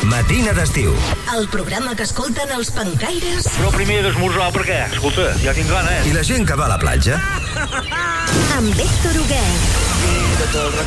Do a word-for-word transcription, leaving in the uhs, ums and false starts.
Matina d'estiu. El programa que escolten els pencaires. Però primer d'esmorzar, per què? Escolta, ja tinc gana, eh? I la gent que va a la platja. Amb Héctor Huguet. Mira, te'l